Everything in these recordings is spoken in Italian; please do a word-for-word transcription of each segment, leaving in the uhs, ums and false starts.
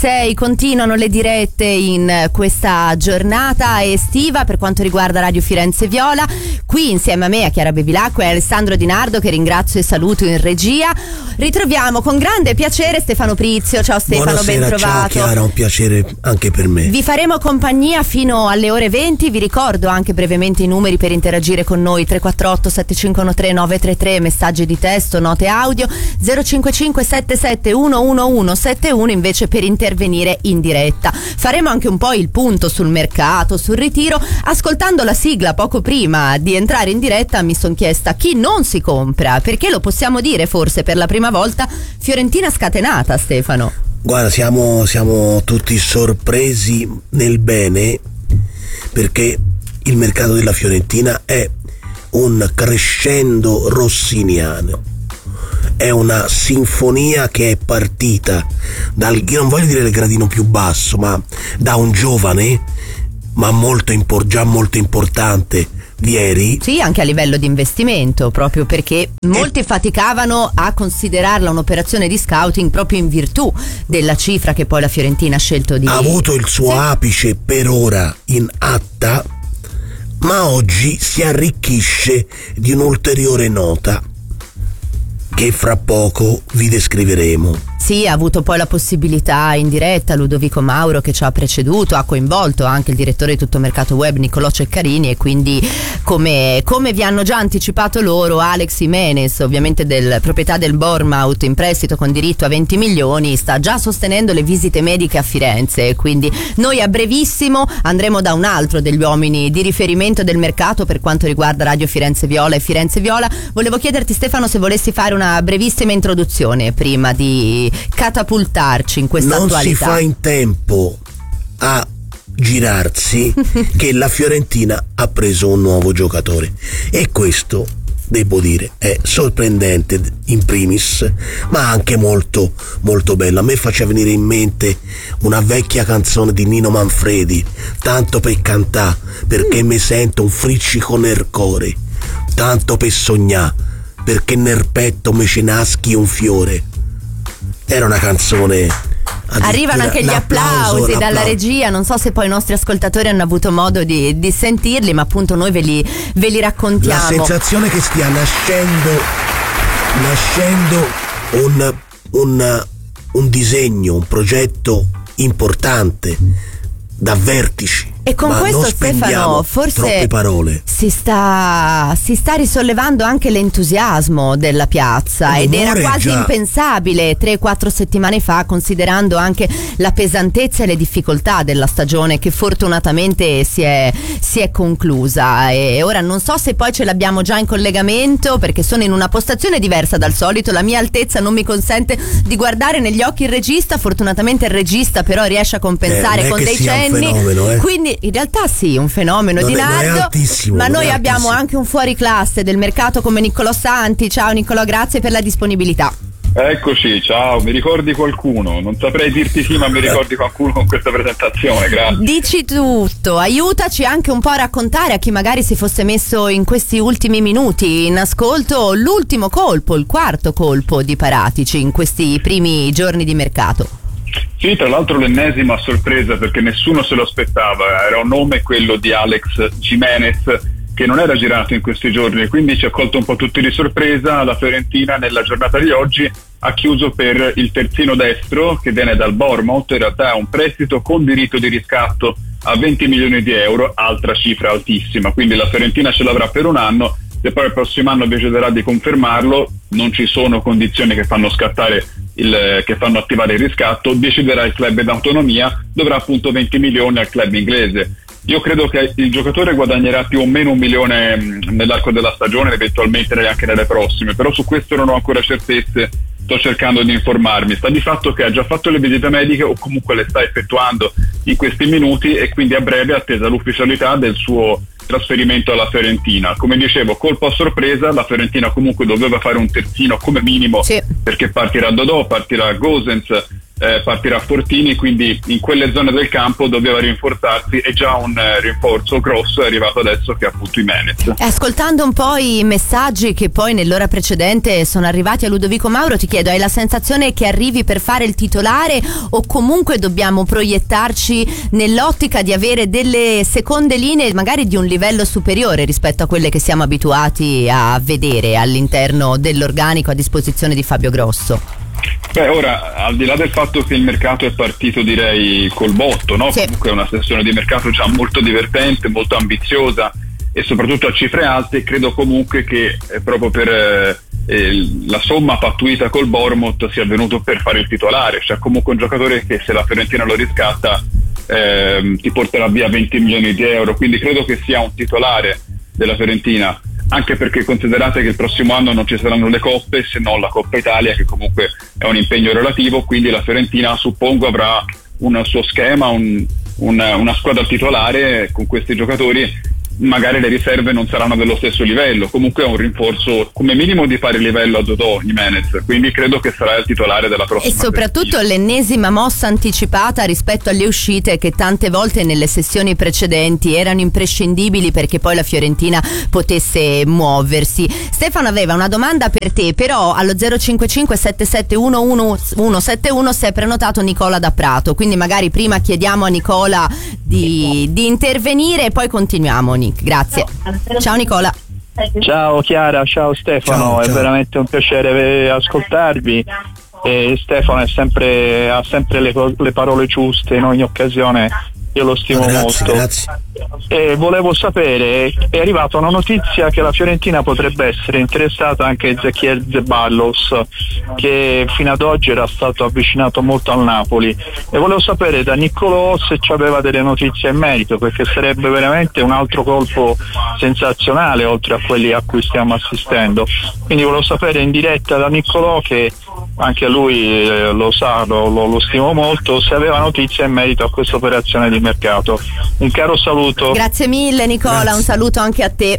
ventisei, continuano le dirette in questa giornata estiva per quanto riguarda Radio Firenze Viola. Qui insieme a me, a Chiara Bevilacqua e Alessandro Di Nardo, che ringrazio e saluto in regia. Ritroviamo con grande piacere Stefano Prizio. Ciao Stefano, buonasera, ben trovato. ciao Chiara, un piacere anche per me. Vi faremo compagnia fino alle ore venti. Vi ricordo anche brevemente i numeri per interagire con noi: tre quattro otto sette cinque uno tre nove tre tre, messaggi di testo, note audio, zero cinque cinque sette sette uno uno uno sette uno invece per intervenire in diretta. Faremo anche un po' il punto sul mercato, sul ritiro. Ascoltando la sigla poco prima di entrare in diretta mi sono chiesta chi non si compra, perché lo possiamo dire forse per la prima volta, Fiorentina scatenata, Stefano. Guarda, siamo, siamo tutti sorpresi nel bene, perché il mercato della Fiorentina è un crescendo rossiniano, è una sinfonia che è partita dal, io non voglio dire il gradino più basso, ma da un giovane ma molto impor- già molto importante, Vieri. Sì, anche a livello di investimento, proprio perché molti e... faticavano a considerarla un'operazione di scouting proprio in virtù della cifra che poi la Fiorentina ha scelto di... Ha avuto il suo sì. apice per ora in Atta, ma oggi si arricchisce di un'ulteriore nota che fra poco vi descriveremo. Sì, ha avuto poi la possibilità in diretta Ludovico Mauro, che ci ha preceduto, ha coinvolto anche il direttore di Tutto Mercato Web Niccolò Ceccarini, e quindi come, come vi hanno già anticipato loro, Alex Jimenez, ovviamente del proprietà del Bournemouth in prestito con diritto a venti milioni, sta già sostenendo le visite mediche a Firenze, quindi noi a brevissimo andremo da un altro degli uomini di riferimento del mercato per quanto riguarda Radio Firenze Viola e Firenze Viola. Volevo chiederti, Stefano, se volessi fare una brevissima introduzione prima di catapultarci in questa non attualità. Non si fa in tempo a girarsi che la Fiorentina ha preso un nuovo giocatore, e questo, devo dire, è sorprendente in primis, ma anche molto molto bello. A me faceva venire in mente una vecchia canzone di Nino Manfredi, tanto per cantà, perché mm. mi sento un friccico nel cuore, tanto per sognà, perché nel petto mi ci naschi un fiore. Era una canzone. Arrivano anche gli applausi dalla l'applauso. regia, non so se poi i nostri ascoltatori hanno avuto modo di, di sentirli, ma appunto noi ve li, ve li raccontiamo. La sensazione che stia nascendo nascendo un, un, un disegno, un progetto importante da vertici. E con ma questo, Stefano, forse parole. Si sta si sta risollevando anche l'entusiasmo della piazza, ed era quasi già. impensabile tre quattro settimane fa, considerando anche la pesantezza e le difficoltà della stagione che fortunatamente si è, si è conclusa. E ora non so se poi ce l'abbiamo già in collegamento, perché sono in una postazione diversa dal solito, la mia altezza non mi consente di guardare negli occhi il regista, fortunatamente il regista però riesce a compensare eh, con dei cenni, fenomeno, eh. quindi in realtà sì, un fenomeno non di è, Nardo, ma noi abbiamo altissimo. anche un fuoriclasse del mercato come Niccolò Santi. Ciao Niccolò, grazie per la disponibilità. Eccoci, ciao, mi ricordi qualcuno? Non saprei dirti sì, ma mi ricordi qualcuno con questa presentazione, grazie. Dici tutto, aiutaci anche un po' a raccontare a chi magari si fosse messo in questi ultimi minuti in ascolto l'ultimo colpo, il quarto colpo di Paratici in questi primi giorni di mercato. Sì, tra l'altro l'ennesima sorpresa, perché nessuno se lo aspettava, era un nome, quello di Alex Jimenez, che non era girato in questi giorni, quindi ci ha colto un po' tutti di sorpresa. La Fiorentina nella giornata di oggi ha chiuso per il terzino destro che viene dal Bournemouth, in realtà è un prestito con diritto di riscatto a venti milioni di euro, altra cifra altissima, quindi la Fiorentina ce l'avrà per un anno, se poi il prossimo anno deciderà di confermarlo, non ci sono condizioni che fanno scattare il, che fanno attivare il riscatto, deciderà il club in autonomia, dovrà appunto venti milioni al club inglese. Io credo che il giocatore guadagnerà più o meno un milione nell'arco della stagione, eventualmente anche nelle prossime, però su questo non ho ancora certezze, sto cercando di informarmi. Sta di fatto che ha già fatto le visite mediche, o comunque le sta effettuando in questi minuti, e quindi a breve attesa l'ufficialità del suo trasferimento alla Fiorentina. Come dicevo, colpo a sorpresa, la Fiorentina comunque doveva fare un terzino come minimo, sì, perché partirà Dodò, partirà Gosens, eh, partirà Fortini, quindi in quelle zone del campo doveva rinforzarsi e già un eh, rinforzo grosso è arrivato adesso, che è appunto Jimenez. Ascoltando un po' i messaggi che poi nell'ora precedente sono arrivati a Ludovico Mauro, ti chiedo, hai la sensazione che arrivi per fare il titolare o comunque dobbiamo proiettarci nell'ottica di avere delle seconde linee magari di un livello superiore rispetto a quelle che siamo abituati a vedere all'interno dell'organico a disposizione di Fabio Grosso? Beh, ora, al di là del fatto che il mercato è partito, direi, col botto, no? Sì. Comunque è una sessione di mercato già molto divertente, molto ambiziosa e soprattutto a cifre alte. Credo comunque che eh, proprio per eh, eh, la somma pattuita col Bournemouth sia venuto per fare il titolare, cioè comunque un giocatore che, se la Fiorentina lo riscatta, eh, ti porterà via venti milioni di euro, quindi credo che sia un titolare della Fiorentina, anche perché considerate che il prossimo anno non ci saranno le coppe, se non la Coppa Italia, che comunque è un impegno relativo, quindi la Fiorentina suppongo avrà un suo schema, un, un, una squadra titolare con questi giocatori. Magari le riserve non saranno dello stesso livello, comunque è un rinforzo come minimo di pari livello a Dodò Jimenez, quindi credo che sarà il titolare della prossima. E soprattutto Fiorentina. L'ennesima mossa anticipata rispetto alle uscite che tante volte nelle sessioni precedenti erano imprescindibili perché poi la Fiorentina potesse muoversi. Stefano aveva una domanda per te, però allo zero cinque cinque sette sette uno uno uno sette uno si è prenotato Nicola da Prato, quindi magari prima chiediamo a Nicola di, di intervenire e poi continuiamo. Grazie. Ciao Nicola. Ciao Chiara, ciao Stefano, ciao, ciao. È veramente un piacere ascoltarvi. E Stefano è sempre, ha sempre le, le parole giuste in ogni occasione, io lo stimo grazie, molto. Grazie. E volevo sapere, è arrivata una notizia che la Fiorentina potrebbe essere interessata anche a Ezequiel Zeballos, che fino ad oggi era stato avvicinato molto al Napoli, e volevo sapere da Niccolò se ci aveva delle notizie in merito, perché sarebbe veramente un altro colpo sensazionale oltre a quelli a cui stiamo assistendo. Quindi volevo sapere in diretta da Niccolò, che anche lui eh, lo sa, lo, lo, lo stimo molto, se aveva notizie in merito a questa operazione di mercato. Un caro saluto. Grazie mille Nicola, grazie. Un saluto anche a te.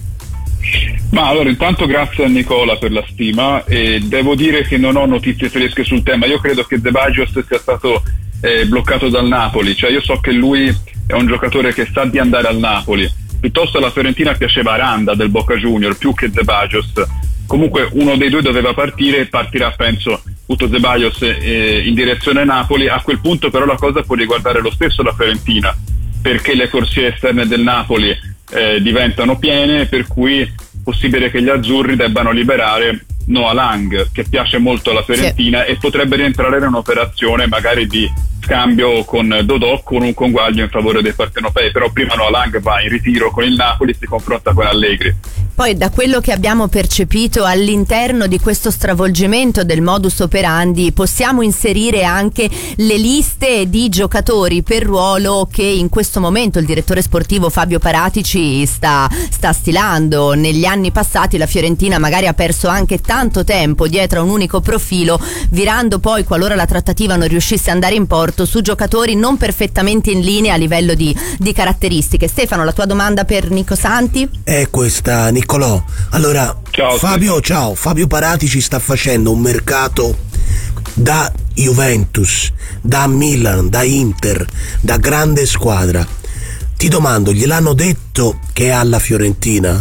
Ma allora, intanto grazie a Nicola per la stima, e devo dire che non ho notizie fresche sul tema. Io credo che Zeballos sia stato eh, bloccato dal Napoli, cioè io so che lui è un giocatore che sa di andare al Napoli. Piuttosto alla Fiorentina piaceva Aranda del Boca Junior più che Zeballos. Comunque uno dei due doveva partire e partirà, penso, tutto Zeballos eh, in direzione Napoli. A quel punto però la cosa può riguardare lo stesso la Fiorentina, perché le corsie esterne del Napoli eh, diventano piene, per cui è possibile che gli azzurri debbano liberare Noah Lang, che piace molto alla Fiorentina, sì. E potrebbe rientrare in un'operazione magari di scambio con Dodò, con un conguaglio in favore dei partenopei. Però prima Noah Lang va in ritiro con il Napoli, si confronta con Allegri. Poi da quello che abbiamo percepito all'interno di questo stravolgimento del modus operandi possiamo inserire anche le liste di giocatori per ruolo che in questo momento il direttore sportivo Fabio Paratici sta, sta stilando. Negli anni passati la Fiorentina magari ha perso anche tanto tempo dietro a un unico profilo, virando poi, qualora la trattativa non riuscisse ad andare in porto, su giocatori non perfettamente in linea a livello di, di caratteristiche. Stefano, la tua domanda per Nico Santi? È questa, Niccolò. Allora, ciao, Fabio, ciao. Fabio Paratici sta facendo un mercato da Juventus, da Milan, da Inter, da grande squadra. Ti domando, gliel'hanno detto che è alla Fiorentina?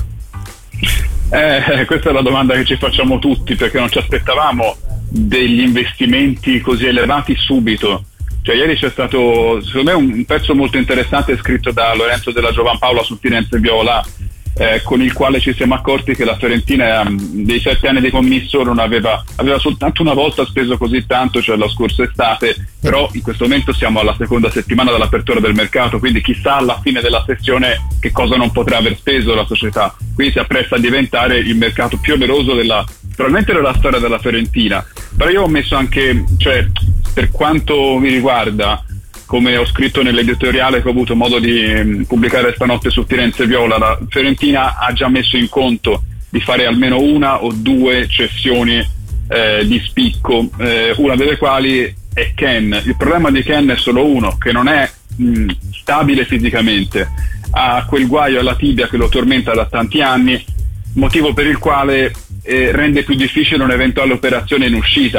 Eh, questa è la domanda che ci facciamo tutti, perché non ci aspettavamo degli investimenti così elevati subito. Cioè ieri c'è stato, secondo me, un pezzo molto interessante scritto da Lorenzo della Giovanpaola su Firenze Viola, eh, con il quale ci siamo accorti che la Fiorentina eh, dei sette anni di commisso non aveva, aveva soltanto una volta speso così tanto, cioè la scorsa estate, però in questo momento siamo alla seconda settimana dall'apertura del mercato, quindi chissà alla fine della sessione che cosa non potrà aver speso la società. Quindi si appresta a diventare il mercato più oneroso della, probabilmente della storia della Fiorentina. Però io ho messo anche, cioè, per quanto mi riguarda, come ho scritto nell'editoriale che ho avuto modo di pubblicare stanotte su Firenze Viola, la Fiorentina ha già messo in conto di fare almeno una o due cessioni eh, di spicco, eh, una delle quali è Ken. Il problema di Ken è solo uno, che non è mh, stabile fisicamente, ha quel guaio alla tibia che lo tormenta da tanti anni, motivo per il quale eh, rende più difficile un'eventuale operazione in uscita.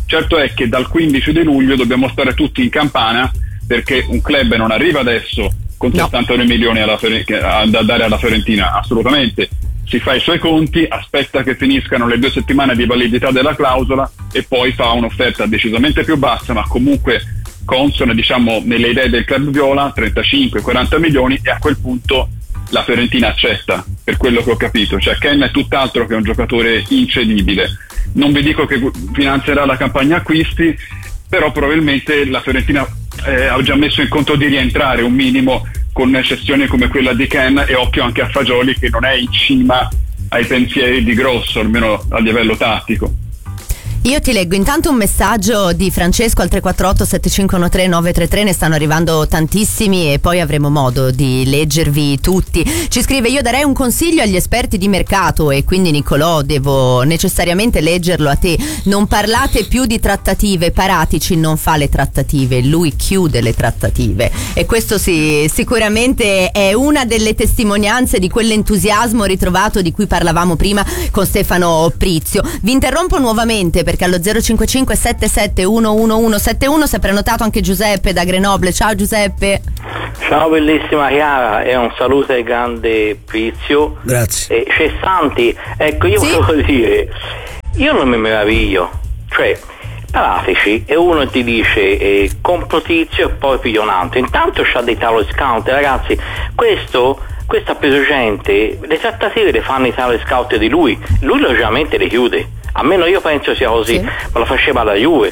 Certo è che dal quindici di luglio dobbiamo stare tutti in campana, perché un club non arriva adesso con no. settantadue milioni alla, da dare alla Fiorentina, assolutamente. Si fa i suoi conti, aspetta che finiscano le due settimane di validità della clausola e poi fa un'offerta decisamente più bassa, ma comunque consona, diciamo, nelle idee del club viola, trentacinque quaranta milioni, e a quel punto la Fiorentina accetta, per quello che ho capito. Cioè Ken è tutt'altro che un giocatore incedibile. Non vi dico che finanzierà la campagna acquisti, però probabilmente la Fiorentina eh, ha già messo in conto di rientrare un minimo con cessioni come quella di Ken, e occhio anche a Fagioli, che non è in cima ai pensieri di Grosso, almeno a livello tattico. Io ti leggo intanto un messaggio di Francesco al tre quattro otto sette cinque uno tre nove tre tre, ne stanno arrivando tantissimi e poi avremo modo di leggervi tutti. Ci scrive: io darei un consiglio agli esperti di mercato, e quindi Nicolò devo necessariamente leggerlo a te: non parlate più di trattative, Paratici non fa le trattative, lui chiude le trattative, e questo sì, sicuramente è una delle testimonianze di quell'entusiasmo ritrovato di cui parlavamo prima con Stefano Prizio. Vi interrompo nuovamente perché allo zero cinque cinque sette sette uno uno uno sette uno si è prenotato anche Giuseppe da Grenoble. Ciao Giuseppe. Ciao bellissima Chiara, e un saluto al grande Prizio. Grazie. E c'è Santi, ecco, io sì? volevo dire, io non mi meraviglio, cioè Paratici e uno ti dice eh, compro Tizio e poi piglio un altro, intanto c'ha dei tavoli scout, ragazzi, questo questo ha preso gente, le trattative le fanno i tavoli scout di lui, lui logicamente le chiude, almeno io penso sia così, sì. Ma lo faceva la Juve,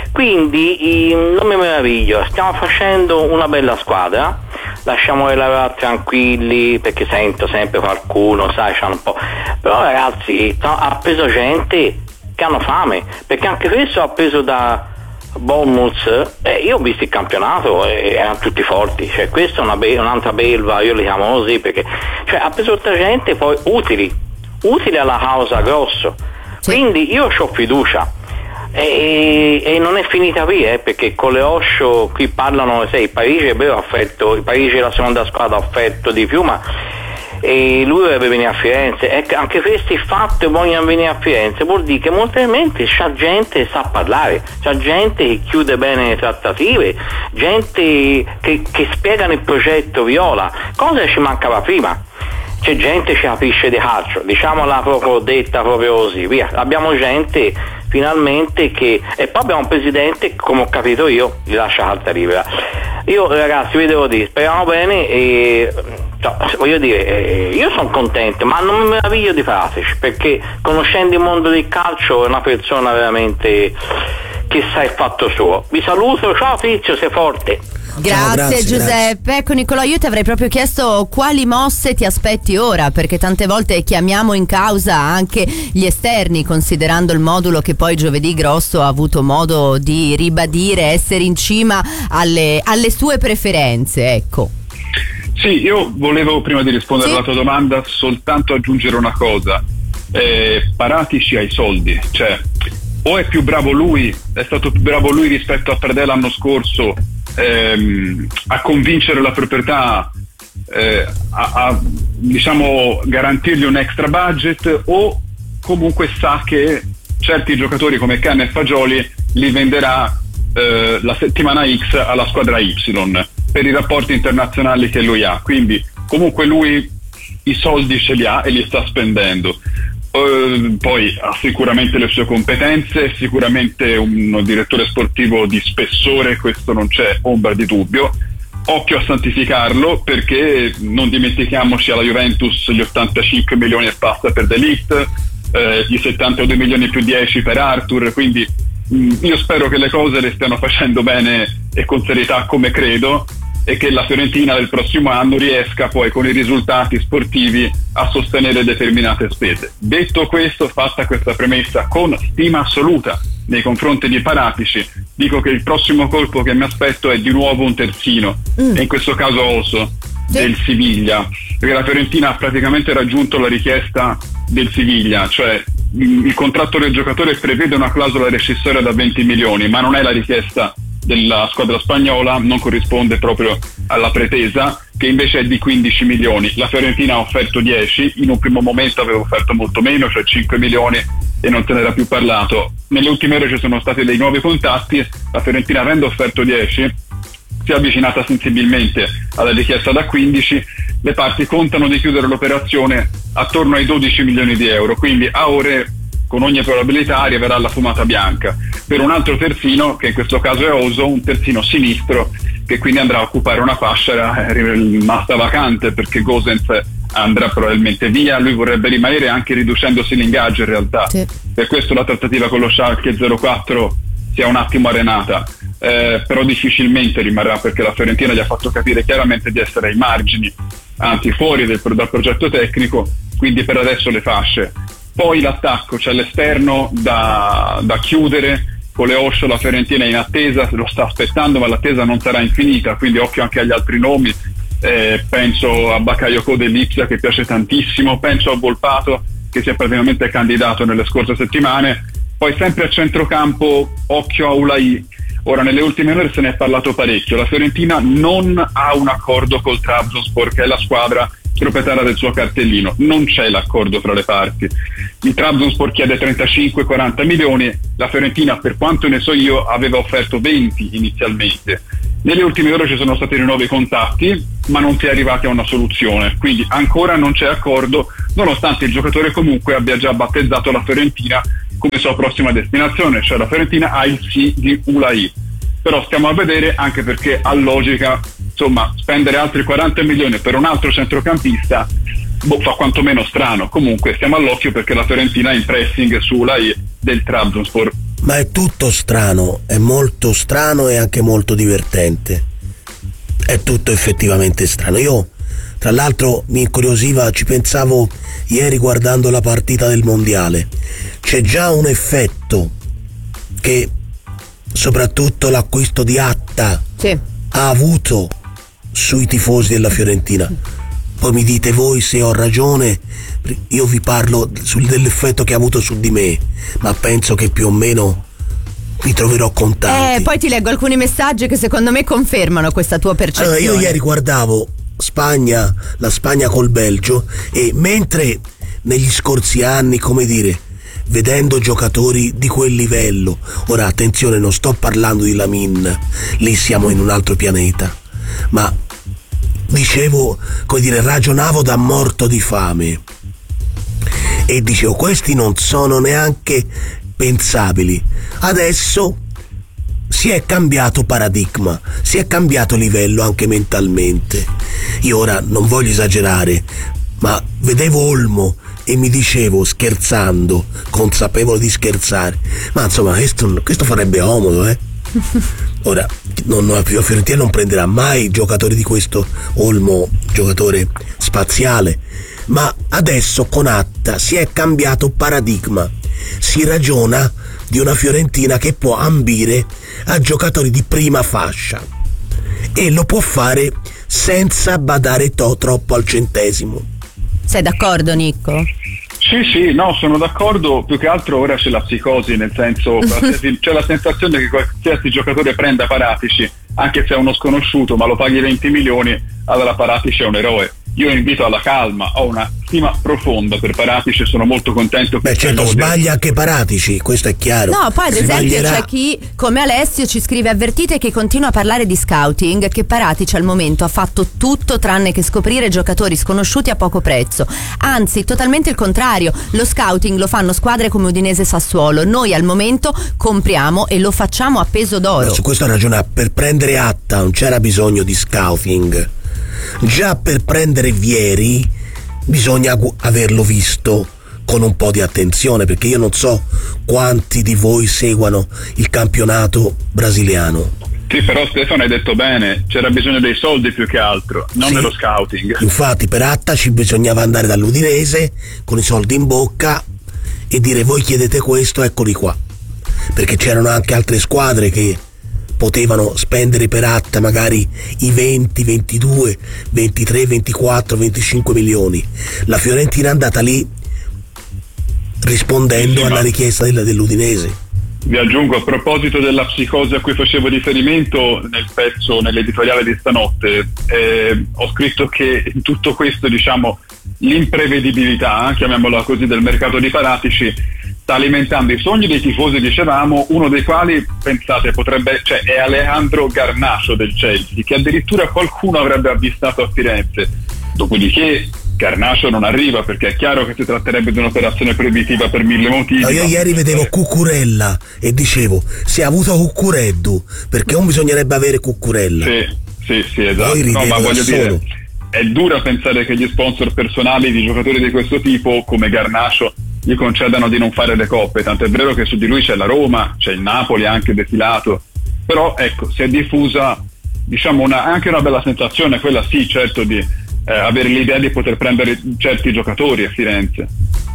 quindi eh, non mi meraviglio, stiamo facendo una bella squadra, lasciamoli lavorare tranquilli, perché sento sempre qualcuno, sai, c'hanno un po', però ragazzi ha preso gente che hanno fame, perché anche questo ha preso da Bournemouth, eh, io ho visto il campionato e eh, erano tutti forti, cioè questa è una be- un'altra belva, io li chiamo così, perché cioè, ha preso tutta gente poi utili utili alla causa Grosso, sì. Quindi io ho fiducia e, e non è finita qui, eh, perché con le Osho qui parlano, sai, il Parigi è vero, offerto, il Parigi è la seconda squadra, ha offerto di più, ma e lui dovrebbe venire a Firenze, e anche questi fatti vogliono venire a Firenze, vuol dire che molto probabilmente c'è gente che sa parlare, c'è gente che chiude bene le trattative, gente che, che spiegano il progetto viola, cosa che ci mancava prima. C'è gente che capisce di calcio, diciamola proprio detta proprio così, via. Abbiamo gente finalmente che, e poi abbiamo un presidente, come ho capito io, gli lascia carta libera. Io ragazzi vi devo dire, speriamo bene e cioè, voglio dire, eh, io sono contento, ma non mi meraviglio di Paratici, perché conoscendo il mondo del calcio è una persona veramente che sa il fatto suo. Vi saluto, ciao Fizio, sei forte. Grazie, Ciao, grazie Giuseppe. grazie. Ecco Nicolò, io ti avrei proprio chiesto quali mosse ti aspetti ora, perché tante volte chiamiamo in causa anche gli esterni, considerando il modulo che poi giovedì Grosso ha avuto modo di ribadire essere in cima alle, alle sue preferenze, ecco. Sì, io volevo, prima di rispondere sì? alla tua domanda, soltanto aggiungere una cosa. eh, Paratici ha i soldi, cioè o è più bravo lui, è stato più bravo lui rispetto a Pradè l'anno scorso ehm, a convincere la proprietà, eh, a, a diciamo garantirgli un extra budget, o comunque sa che certi giocatori come Ken e Fagioli li venderà eh, la settimana X alla squadra Y per i rapporti internazionali che lui ha, quindi comunque lui i soldi ce li ha e li sta spendendo. Uh, poi ha sicuramente le sue competenze, sicuramente un direttore sportivo di spessore, questo non c'è ombra di dubbio. Occhio a santificarlo, perché non dimentichiamoci alla Juventus gli ottantacinque milioni e passa per De Ligt, eh, i settantadue milioni più dieci per Arthur, quindi mh, io spero che le cose le stiano facendo bene e con serietà, come credo, e che la Fiorentina del prossimo anno riesca poi con i risultati sportivi a sostenere determinate spese. Detto questo, fatta questa premessa con stima assoluta nei confronti di Paratici, dico che il prossimo colpo che mi aspetto è di nuovo un terzino, mm. e in questo caso Oso del Siviglia, perché la Fiorentina ha praticamente raggiunto la richiesta del Siviglia, cioè il contratto del giocatore prevede una clausola rescissoria da venti milioni, ma non è la richiesta della squadra spagnola, non corrisponde proprio alla pretesa, che invece è di quindici milioni. La Fiorentina ha offerto dieci, in un primo momento aveva offerto molto meno, cioè cinque milioni e non se n'era più parlato. Nelle ultime ore ci sono stati dei nuovi contatti, la Fiorentina avendo offerto dieci si è avvicinata sensibilmente alla richiesta da quindici, le parti contano di chiudere l'operazione attorno ai dodici milioni di euro, quindi a ore con ogni probabilità arriverà la fumata bianca per un altro terzino, che in questo caso è Oso, un terzino sinistro che quindi andrà a occupare una fascia rimasta vacante perché Gosens andrà probabilmente via, lui vorrebbe rimanere anche riducendosi l'ingaggio in realtà, sì. Per questo la trattativa con lo Schalke zero quattro si è un attimo arenata, eh, però difficilmente rimarrà perché la Fiorentina gli ha fatto capire chiaramente di essere ai margini, anzi fuori del, dal progetto tecnico, quindi per adesso le fasce. Poi l'attacco, c'è l'esterno da, da chiudere, con le Osho la Fiorentina è in attesa, lo sta aspettando, ma l'attesa non sarà infinita, quindi occhio anche agli altri nomi, eh, penso a Bakayoko dell'Ipsia che piace tantissimo, penso a Volpato che si è praticamente candidato nelle scorse settimane. Poi sempre a centrocampo occhio a Ulai. Ora nelle ultime ore se ne è parlato parecchio, la Fiorentina non ha un accordo col Trabzonspor che è la squadra proprietaria del suo cartellino, non c'è l'accordo fra le parti. Il Trabzonspor chiede trentacinque quaranta milioni, la Fiorentina per quanto ne so io aveva offerto venti inizialmente. Nelle ultime ore ci sono stati nuovi contatti ma non si è arrivati a una soluzione, quindi ancora non c'è accordo, nonostante il giocatore comunque abbia già battezzato la Fiorentina come sua prossima destinazione, cioè la Fiorentina ha il sì di Ulai. Però stiamo a vedere, anche perché ha logica, insomma, spendere altri quaranta milioni per un altro centrocampista boh, fa quantomeno strano. Comunque stiamo all'occhio perché la Fiorentina è in pressing su Ulai del Trabzonspor. Ma è tutto strano, è molto strano e anche molto divertente. È tutto effettivamente strano. Io, tra l'altro, mi incuriosiva, ci pensavo ieri guardando la partita del mondiale. C'è già un effetto che soprattutto l'acquisto di Atta sì. ha avuto sui tifosi della Fiorentina. Poi mi dite voi se ho ragione, io vi parlo sul, dell'effetto che ha avuto su di me, ma penso che più o meno mi troverò con tanti. Eh, poi ti leggo alcuni messaggi che secondo me confermano questa tua percezione. Allora, io ieri guardavo Spagna, la Spagna col Belgio, e mentre negli scorsi anni, come dire, vedendo giocatori di quel livello, ora attenzione, non sto parlando di Lamin, lì siamo in un altro pianeta, ma dicevo, come dire, ragionavo da morto di fame e dicevo questi non sono neanche pensabili. Adesso si è cambiato paradigma, si è cambiato livello anche mentalmente. Io ora non voglio esagerare, ma vedevo Olmo e mi dicevo, scherzando, consapevole di scherzare, ma insomma questo, questo farebbe comodo, eh? Ora, non, la Fiorentina non prenderà mai giocatori di questo Olmo, giocatore spaziale, ma adesso con Atta si è cambiato paradigma, si ragiona di una Fiorentina che può ambire a giocatori di prima fascia e lo può fare senza badare to- troppo al centesimo. Sei d'accordo, Nicco? Sì, sì, no, sono d'accordo, più che altro ora c'è la psicosi, nel senso c'è la sensazione che qualsiasi giocatore prenda Paratici, anche se è uno sconosciuto, ma lo paghi venti milioni, allora Paratici è un eroe. Io invito alla calma, ho una stima profonda per Paratici e sono molto contento. Beh, certo, sbaglia anche Paratici, questo è chiaro. No, poi ad si esempio sbaglierà. C'è chi, come Alessio, ci scrive: avvertite che continua a parlare di scouting, che Paratici al momento ha fatto tutto tranne che scoprire giocatori sconosciuti a poco prezzo. Anzi, totalmente il contrario, lo scouting lo fanno squadre come Udinese e Sassuolo. Noi al momento compriamo e lo facciamo a peso d'oro. No, su questo ragiona, per prendere Atta non c'era bisogno di scouting. Già per prendere Vieri bisogna averlo visto con un po' di attenzione, perché io non so quanti di voi seguano il campionato brasiliano. Sì, però Stefano hai detto bene, c'era bisogno dei soldi più che altro, non sì, dello scouting. Infatti per Atta ci bisognava andare dall'Udinese con i soldi in bocca e dire voi chiedete questo, eccoli qua, perché c'erano anche altre squadre che potevano spendere per Atta magari i venti, ventidue, ventitré, ventiquattro, venticinque milioni. La Fiorentina è andata lì rispondendo sì, alla richiesta della, dell'Udinese. Vi aggiungo, a proposito della psicosi a cui facevo riferimento nel pezzo, nell'editoriale di stanotte, eh, ho scritto che in tutto questo, diciamo, l'imprevedibilità, chiamiamola così, del mercato di Paratici sta alimentando i sogni dei tifosi, dicevamo, uno dei quali, pensate, potrebbe, cioè è Alejandro Garnacho del Chelsea, che addirittura qualcuno avrebbe avvistato a Firenze. Dopodiché Garnacho non arriva, perché è chiaro che si tratterebbe di un'operazione proibitiva per mille motivi. No, io ma... ieri vedevo Cucurella e dicevo, si è avuto Cuccureddu, perché non bisognerebbe avere Cucurella. Sì, sì, sì, esatto. No, ma voglio dire, è dura pensare che gli sponsor personali di giocatori di questo tipo, come Garnacho, gli concedano di non fare le coppe, tanto è vero che su di lui c'è la Roma, c'è il Napoli anche defilato, però ecco, si è diffusa, diciamo, una, anche una bella sensazione, quella sì, certo, di eh, avere l'idea di poter prendere certi giocatori a Firenze.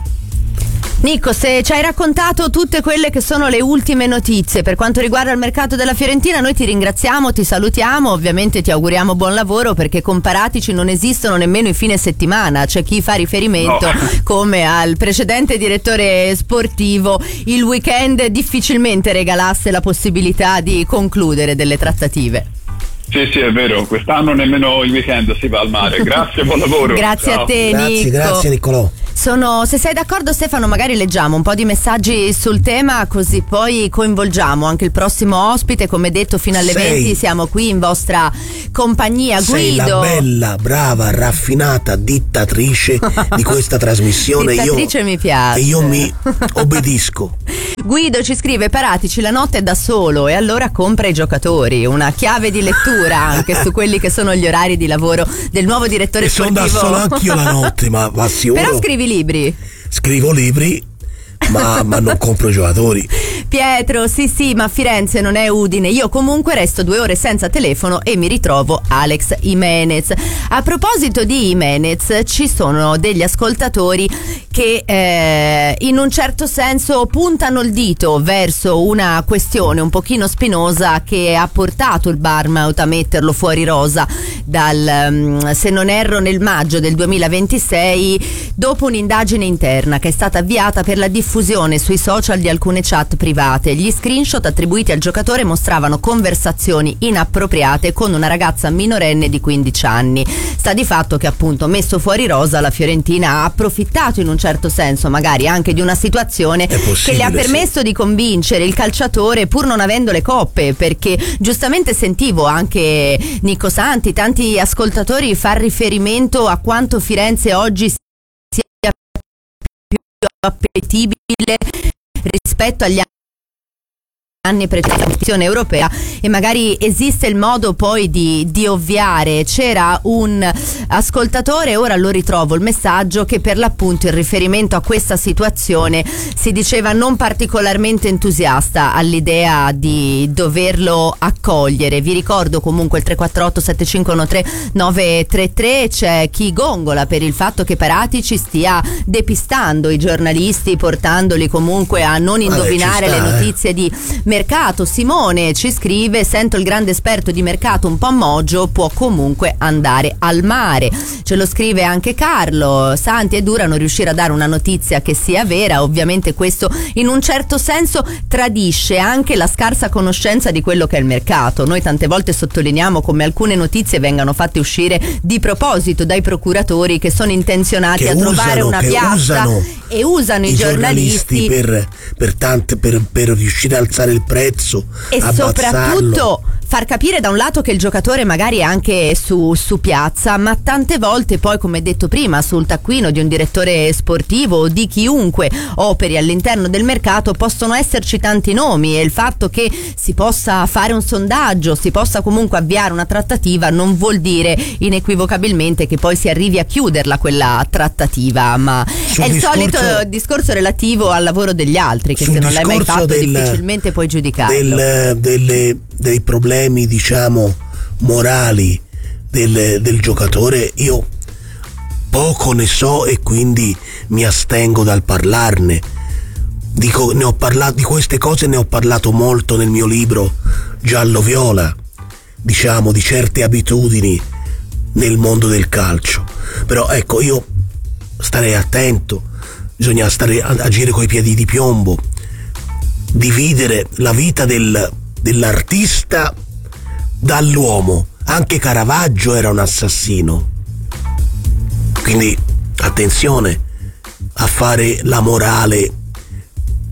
Nico, se ci hai raccontato tutte quelle che sono le ultime notizie per quanto riguarda il mercato della Fiorentina, noi ti ringraziamo, ti salutiamo, ovviamente ti auguriamo buon lavoro, perché con Paratici non esistono nemmeno i fine settimana. C'è chi fa riferimento, no, come al precedente direttore sportivo, il weekend difficilmente regalasse la possibilità di concludere delle trattative. Sì, sì, è vero, quest'anno nemmeno il weekend si va al mare. Grazie, buon lavoro. Grazie. Ciao. A te, grazie, Nico. Grazie Niccolò. Sono, se sei d'accordo Stefano, magari leggiamo un po' di messaggi sul tema, così poi coinvolgiamo anche il prossimo ospite. Come detto, fino alle sei. venti siamo qui in vostra compagnia. Sei Guido, la bella, brava, raffinata dittatrice di questa trasmissione. Dittatrice io, mi piace. E io mi obbedisco. Guido ci scrive: Paratici la notte è da solo e allora compra i giocatori. Una chiave di lettura anche su quelli che sono gli orari di lavoro del nuovo direttore e sportivo. Sono da solo anch'io la notte, ma, ma sicuro. Però scrivi libri. Scrivo libri, ma, ma non compro giocatori. Pietro, sì sì, ma Firenze non è Udine. Io comunque resto due ore senza telefono e mi ritrovo Alex Jimenez. A proposito di Jimenez, ci sono degli ascoltatori che eh, in un certo senso puntano il dito verso una questione un pochino spinosa che ha portato il Bournemouth a metterlo fuori rosa dal, se non erro, nel maggio del duemilaventisei, dopo un'indagine interna che è stata avviata per la diffusione sui social di alcune chat private. Gli screenshot attribuiti al giocatore mostravano conversazioni inappropriate con una ragazza minorenne di quindici anni. Sta di fatto che, appunto, messo fuori rosa, la Fiorentina ha approfittato in un certo senso magari anche di una situazione che le ha permesso sì. di convincere il calciatore, pur non avendo le coppe, perché giustamente sentivo anche Nico Santi, tanti ascoltatori far riferimento a quanto Firenze oggi sia più appetibile rispetto agli anni precedenti la competizione europea, e magari esiste il modo poi di, di ovviare. C'era un ascoltatore, ora lo ritrovo il messaggio, che per l'appunto in riferimento a questa situazione si diceva non particolarmente entusiasta all'idea di doverlo accogliere. Vi ricordo comunque il tre quattro otto sette cinque uno tre nove tre tre. C'è chi gongola per il fatto che Paratici stia depistando i giornalisti, portandoli comunque a non indovinare sta, le notizie eh. di mercato. Simone ci scrive: sento il grande esperto di mercato un po' moggio, può comunque andare al mare. Ce lo scrive anche Carlo. Santi, è dura non riuscire a dare una notizia che sia vera. Ovviamente questo in un certo senso tradisce anche la scarsa conoscenza di quello che è il mercato. Noi tante volte sottolineiamo come alcune notizie vengano fatte uscire di proposito dai procuratori che sono intenzionati che a usano, trovare una piazza usano e usano i, i giornalisti, giornalisti per, per, tante, per, per riuscire a alzare il prezzo e soprattutto far capire da un lato che il giocatore magari è anche su, su piazza, ma tante volte poi, come detto prima, sul taccuino di un direttore sportivo o di chiunque operi all'interno del mercato possono esserci tanti nomi, e il fatto che si possa fare un sondaggio, si possa comunque avviare una trattativa, non vuol dire inequivocabilmente che poi si arrivi a chiuderla quella trattativa, ma sul è il discorso, solito discorso relativo al lavoro degli altri, che se non l'hai mai fatto del, difficilmente puoi giudicarlo. Del, delle, dei problemi, diciamo, morali del, del giocatore io poco ne so e quindi mi astengo dal parlarne. Dico, ne ho parlato di queste cose, ne ho parlato molto nel mio libro Giallo Viola, diciamo, di certe abitudini nel mondo del calcio. Però ecco, io starei attento, bisogna stare a agire coi piedi di piombo, dividere la vita del, dell'artista dall'uomo. Anche Caravaggio era un assassino, quindi attenzione a fare la morale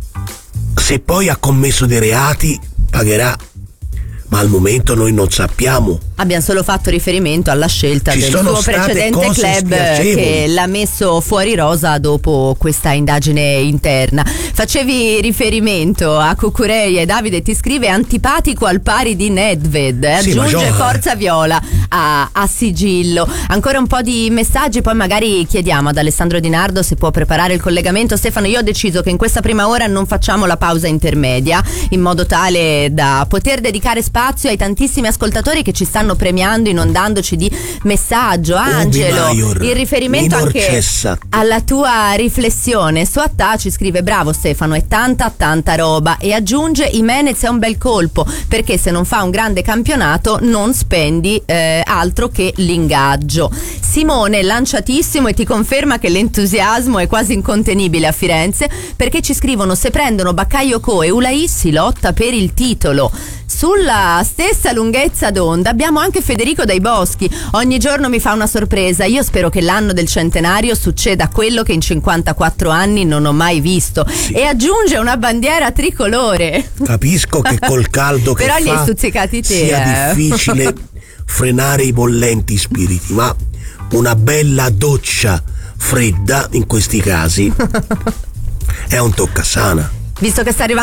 se poi ha commesso dei reati pagherà, ma al momento noi non sappiamo. Abbiamo solo fatto riferimento alla scelta Ci del sono suo precedente club spiacevoli. che l'ha messo fuori rosa dopo questa indagine interna. Facevi riferimento a Cucurei e Davide ti scrive antipatico al pari di Nedved, aggiunge sì, gioca, forza viola a, a sigillo. Ancora un po' di messaggi, poi magari chiediamo ad Alessandro Di Nardo se può preparare il collegamento. Stefano, io ho deciso che in questa prima ora non facciamo la pausa intermedia, in modo tale da poter dedicare spazio ai tantissimi ascoltatori che ci stanno premiando, inondandoci di messaggio. Angelo, in riferimento anche alla tua riflessione su Attà ci scrive bravo Stefano, è tanta tanta roba, e aggiunge Jimenez è un bel colpo perché se non fa un grande campionato non spendi eh, altro che l'ingaggio. Simone lanciatissimo e ti conferma che l'entusiasmo è quasi incontenibile a Firenze, perché ci scrivono se prendono Baccaio Co e Ulai si lotta per il titolo. Sulla stessa lunghezza d'onda abbiamo anche Federico Dai Boschi, ogni giorno mi fa una sorpresa, io spero che l'anno del centenario succeda quello che in cinquantaquattro anni non ho mai visto, sì. E aggiunge una bandiera tricolore. Capisco che col caldo che però fa li hai stuzzicati te, sia eh. difficile frenare i bollenti spiriti, ma una bella doccia fredda in questi casi è un toccasana. Visto che sta arrivando